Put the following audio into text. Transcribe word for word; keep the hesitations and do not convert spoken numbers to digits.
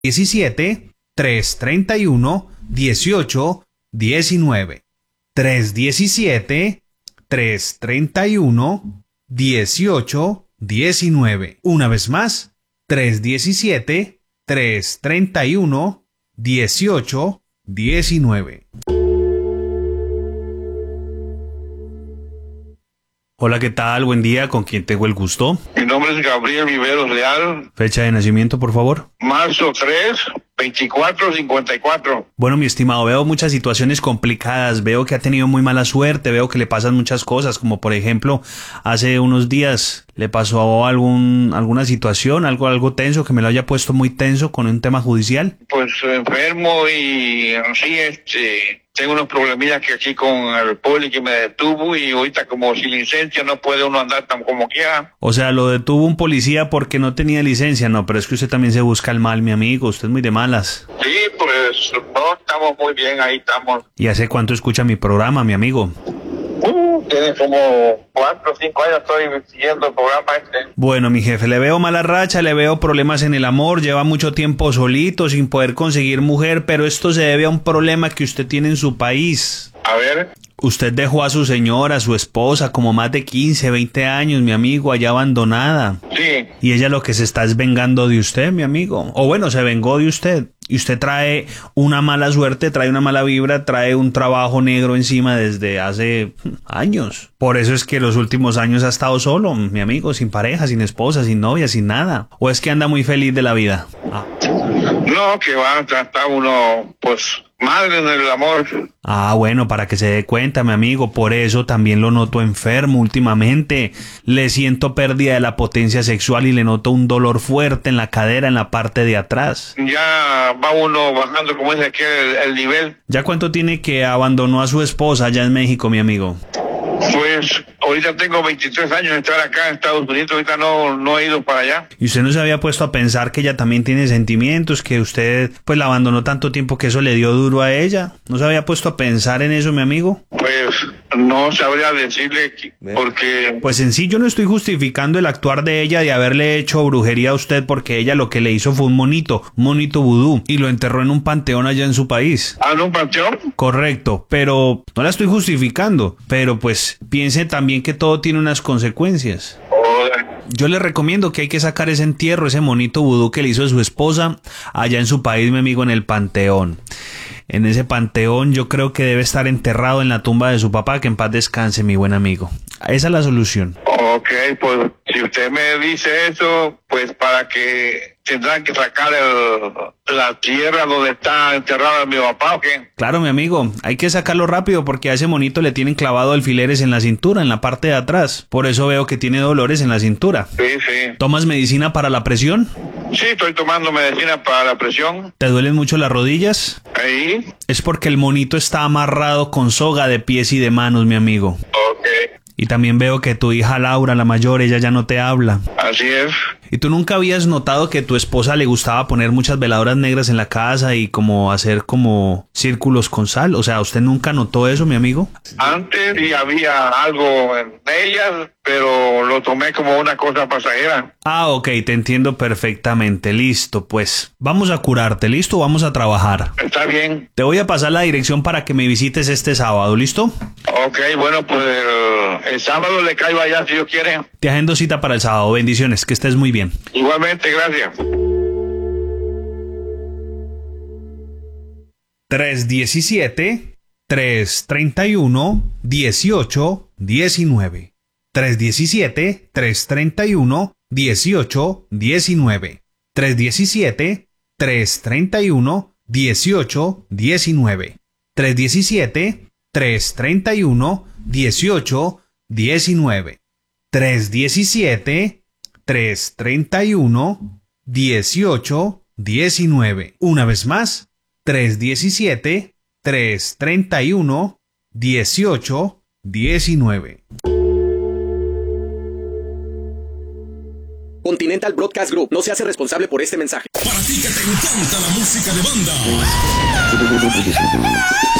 diecisiete, tres treinta y uno, dieciocho diecinueve. tres diecisiete, tres treinta y uno, dieciocho diecinueve. Una vez más, tres diecisiete, tres treinta y uno, dieciocho diecinueve. Hola, ¿qué tal? Buen día, ¿con quién tengo el gusto? Mi nombre es Gabriel Viveros Leal. Fecha de nacimiento, por favor. Marzo tres, veinticuatro cincuenta y cuatro. Bueno, mi estimado, veo muchas situaciones complicadas, veo que ha tenido muy mala suerte, veo que le pasan muchas cosas, como por ejemplo, hace unos días le pasó algún alguna situación, algo algo tenso, que me lo haya puesto muy tenso con un tema judicial. Pues enfermo y así, este, tengo unos problemillas que aquí con el poli que me detuvo y ahorita como sin licencia no puede uno andar tan como quiera. O sea, lo detuvo un policía porque no tenía licencia. No, pero es que usted también se busca el mal, mi amigo, usted es muy de malas. Sí, pues no, estamos muy bien, ahí estamos. ¿Y hace cuánto escucha mi programa, mi amigo? Uh, tiene como cuatro o cinco años estoy siguiendo el programa este. Bueno, mi jefe, le veo mala racha, le veo problemas en el amor, lleva mucho tiempo solito, sin poder conseguir mujer, pero esto se debe a un problema que usted tiene en su país. A ver. Usted dejó a su señora, a su esposa, como más de quince, veinte años, mi amigo, allá abandonada. Sí. Y ella lo que se está es vengando de usted, mi amigo. O bueno, se vengó de usted. Y usted trae una mala suerte, trae una mala vibra, trae un trabajo negro encima desde hace años. Por eso es que los últimos años ha estado solo, mi amigo, sin pareja, sin esposa, sin novia, sin nada. ¿O es que anda muy feliz de la vida? Ah. No, que va a tratar uno, pues, mal en el amor. Ah, bueno, para que se dé cuenta, mi amigo, por eso también lo noto enfermo últimamente. Le siento pérdida de la potencia sexual y le noto un dolor fuerte en la cadera, en la parte de atrás. Ya va uno bajando, como dice aquí, el, el nivel. ¿Ya cuánto tiene que abandonó a su esposa allá en México, mi amigo? Pues ahorita tengo veintitrés años de estar acá en Estados Unidos, ahorita no, no he ido para allá. ¿Y usted no se había puesto a pensar que ella también tiene sentimientos, que usted pues la abandonó tanto tiempo que eso le dio duro a ella? ¿No se había puesto a pensar en eso, mi amigo? Pues no sabría decirle que, porque... Pues en sí yo no estoy justificando el actuar de ella de haberle hecho brujería a usted, porque ella lo que le hizo fue un monito, un monito vudú, y lo enterró en un panteón allá en su país. ¿Ah, en un panteón? Correcto, pero no la estoy justificando, pero pues piense también que todo tiene unas consecuencias. Yo le recomiendo que hay que sacar ese entierro, ese monito vudú que le hizo a su esposa allá en su país, mi amigo, en el panteón. En ese panteón yo creo que debe estar enterrado en la tumba de su papá, que en paz descanse, mi buen amigo. Esa es la solución. Ok, pues si usted me dice eso, pues para que tendrán que sacar el, la tierra donde está enterrado mi papá, ¿o qué? Claro, mi amigo, hay que sacarlo rápido porque a ese monito le tienen clavado alfileres en la cintura, en la parte de atrás. Por eso veo que tiene dolores en la cintura. Sí, sí. ¿Tomas medicina para la presión? Sí, estoy tomando medicina para la presión. ¿Te duelen mucho las rodillas? Ahí. Es porque el monito está amarrado con soga de pies y de manos, mi amigo. Ok. Y también veo que tu hija Laura, la mayor, ella ya no te habla. Así es. ¿Y tú nunca habías notado que a tu esposa le gustaba poner muchas veladoras negras en la casa y como hacer como círculos con sal? O sea, ¿usted nunca notó eso, mi amigo? Antes sí había algo en ellas, pero lo tomé como una cosa pasajera. Ah, ok, te entiendo perfectamente. Listo, pues vamos a curarte, ¿listo? Vamos a trabajar. Está bien. Te voy a pasar la dirección para que me visites este sábado, ¿listo? Ok, bueno, pues el, el sábado le caigo allá si Dios quiere. Te agendo cita para el sábado. Bendiciones, que estés muy bien. Igualmente, gracias. tres diecisiete, tres treinta y uno, dieciocho diecinueve. tres diecisiete, tres treinta y uno, dieciocho diecinueve. tres diecisiete, tres treinta y uno, dieciocho diecinueve. tres diecisiete, tres treinta y uno, dieciocho diecinueve. tres diecisiete, tres treinta y uno, dieciocho diecinueve. Una vez más, tres diecisiete, tres treinta y uno, dieciocho diecinueve. Continental Broadcast Group no se hace responsable por este mensaje. Para ti que te encanta la música de banda.